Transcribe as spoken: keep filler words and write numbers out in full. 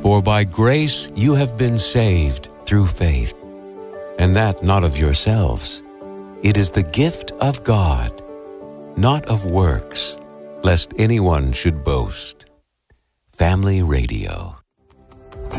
For by grace you have been saved through faith, and that not of yourselves. It is the gift of God, not of works, lest anyone should boast. Family Radio.